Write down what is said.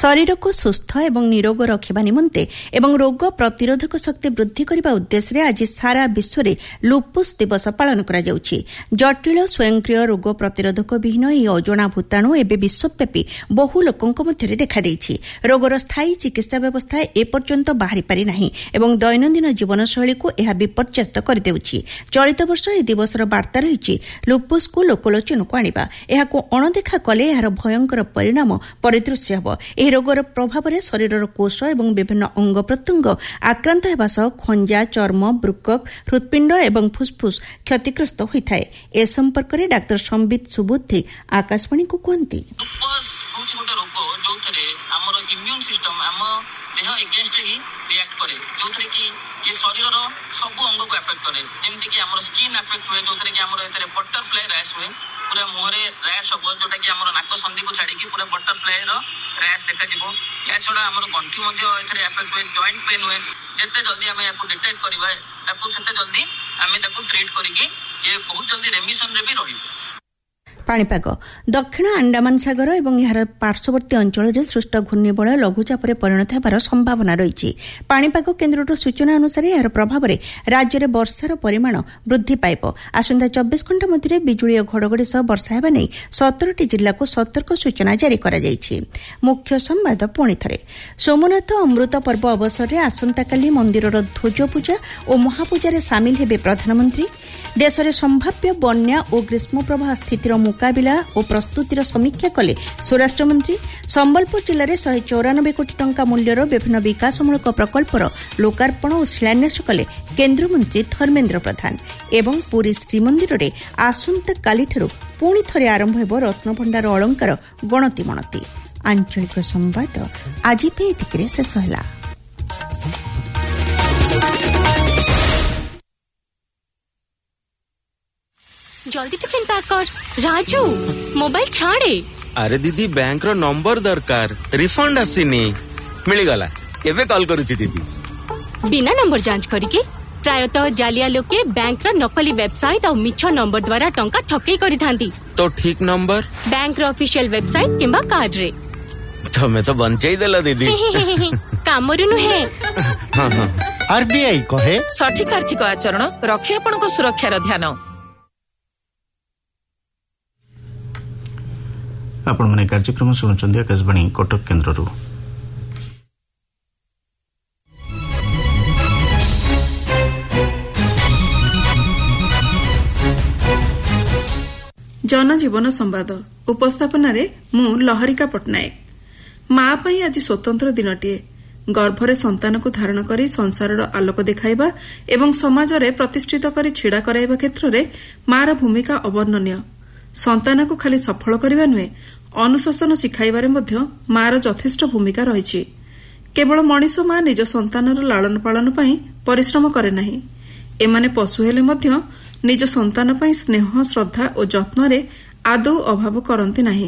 शरीर को सुस्थ एवं निरोग रखा निमंते एवं रोग प्रतिरोधक शक्ति वृद्धि करने उद्देश्य आज सारा विश्व में लुपुस दिवस पालन करा जाउछि। जटिल स्वयंक्रिय रोग प्रतिरोधक विहीन यह अजणा भूताणु एवं विश्वव्यापी बहु लोकों मध्य देखा देइछि। रोगर स्थायी चिकित्सा व्यवस्था एपर्यंत बाहरी पारि नाही एवं दैनंदिन जीवनशैली को यह विपर्यस्त कर देउछि। चलित वर्ष यह दिवसर वार्ता रही लुपुस को लोकलोचन को आनिबा। एहाको अणदेखा कले यार भयंकर परिणाम परिदृश्य हेब। एही रोगर प्रभाव में शरीर कोष एवं विभिन्न अंग प्रत्यंग आक्रांत हेबा सह खंजा चर्म वृक्क हृत्पिंड एवं फुसफुस क्षतिग्रस्त होता है। ए संपर्क में डाक्टर संबित सुबुद्धि आकाशवाणी को कहते रिएक्ट करे जो थरे कि ये शरीर रो सब अंग को अफेक्ट करे जेमति कि हमर स्किन अफेक्ट हुए जो थरे कि हमर एतरे बटरफ्लाई रैश हुए पूरा मुहरे रैश हो जोटा कि हमर नाक संधि को छाडी कि पूरा बटरफ्लाई रो रैश देखा जिवो। या छोड़ा हमर गंठी मध्ये एतरे अफेक्ट हुए जॉइंट पेन हुए जेते जल्दी हमें याको डिटेक्ट करबा ताको सेते जल्दी हमें ताको ट्रीट करिकि ये बहुत जल्दी रेमिशन रे भी रही। पाणीपाग दक्षिण अंडमान सागर और यार पार्श्ववर्ती अंचल में सृष्ट घूर्णिबल लघुचाप परिणत होबार संभावना रही। पाणीपाग केन्द्र सूचना अनुसार यार प्रभाव में राज्य में वर्षार परिमाण वृद्धि पाइब। आसंता 24 घंटा मध्य बिजुली और घड़घड़ी सह वर्षा होगा नहीं 17टी जिला को सतर्क सूचना जारी करा जायछि। मुख्य संवाद पुणी थे सोमनाथ अमृत पर्व अवसर में आसंताकाली मंदिर ध्वज पूजा और महापूजा सामिल हेबे प्रधानमंत्री। देश में संभाव्य बन्या और ग्रीष्म प्रवाह स्थितिर मुकाबिला और प्रस्तुतिर समीक्षा कले स्वराष्ट्रमंत्री। संबलपुर जिले में 194 कोटी टंका मूल्यर विभिन्न विकासमूलक प्रकल्पर लोकार्पण और शिलान्यास कले केन्द्रमंत्री धर्मेन्द्र प्रधान। एवं पुरी श्रीमंदिर में आसंताकाली पुणी थे आरंभ हो रत्नभंडार अलंकार गणति मणति। आंचलिक संवाद आज एतिके शेष होला। जल्दी टिफिन पैक कर राजू मोबाइल छाड़े। अरे दीदी बैंक रो नंबर दरकार रिफंड आसीनी मिली गला एबे कॉल करूची दीदी। बिना नंबर जांच करिके प्रायतः जालिया लोके बैंक रो नकली वेबसाइट और मिछ नंबर द्वारा टंका ठकेई करि थांती। तो ठीक नंबर बैंक रो ऑफिशियल वेबसाइट किंबा कार्ड रे तमे तो बंचाई देला दीदी। कामरु नुहे। हां हां आरबीआई कहे सठिक आर्थिक आचरण रखे आपनको सुरक्षार ध्यान। आपण माने कार्यक्रम सुनछन्दी आकाशवाणी कटक केन्द्ररू। जनजीवन संवाद उपस्थापन मु लहरिका पट्टनायक। माँ पई आज स्वतंत्र दिनटीए गर्भरे संतान को धारण करी संसार आलोक देखाइबा एवं समाज रे प्रतिष्ठित करी छिड़ा कराइबा क्षेत्र रे मार भूमिका अवर्णनीय। संतान को खाली सफल करबा नुहे अनुशासन शिखाइबारे मध्य मार यथेष्ट भूमिका रही। केवल मनीष माँ निज संतानर लालन पालन पई परिश्रम करे नाही। एमाने पशु हेले मध्य निज संतान पई स्नेह श्रद्धा और जत्न रे आदौ अभाव करंती नाही।